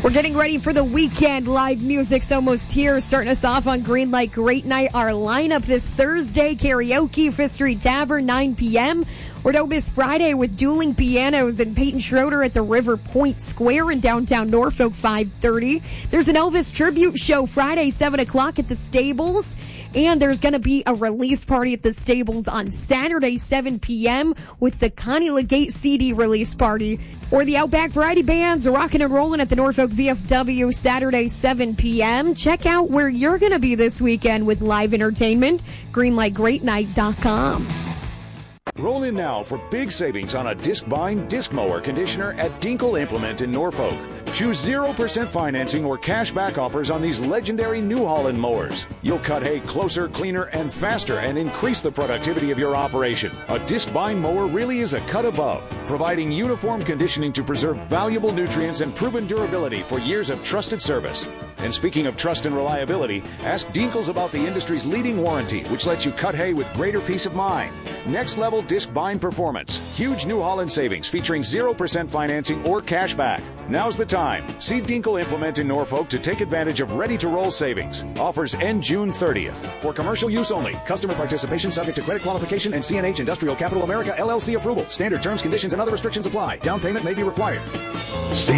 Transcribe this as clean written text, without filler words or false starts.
We're getting ready for the weekend. Live music's almost here. Starting us off on Greenlight Great Night. Our lineup this Thursday, karaoke, Fifth Street Tavern, 9 p.m. Or don't miss Friday with dueling pianos and Peyton Schroeder at the River Point Square in downtown Norfolk, 5:30. There's an Elvis tribute show Friday, 7 o'clock at the Stables. And there's going to be a release party at the Stables on Saturday, 7 p.m. with the Connie Legate CD release party. Or the Outback Variety Band's Rockin' and Rollin' at the Norfolk VFW Saturday, 7 p.m. Check out where you're going to be this weekend with live entertainment. GreenlightGreatNight.com. Roll in now for big savings on a disc-bind disc mower conditioner at Dinkle Implement in Norfolk. Choose 0% financing or cash back offers on these legendary New Holland mowers. You'll cut hay closer, cleaner, and faster and increase the productivity of your operation. A disc-bind mower really is a cut above, providing uniform conditioning to preserve valuable nutrients and proven durability for years of trusted service. And speaking of trust and reliability, ask Dinkles about the industry's leading warranty, which lets you cut hay with greater peace of mind. Next level disc bind performance. Huge New Holland savings featuring 0% financing or cash back. Now's the time. See Dinkle Implement in Norfolk to take advantage of ready-to-roll savings. Offers end June 30th. For commercial use only. Customer participation subject to credit qualification and CNH Industrial Capital America LLC approval. Standard terms, conditions, and other restrictions apply. Down payment may be required.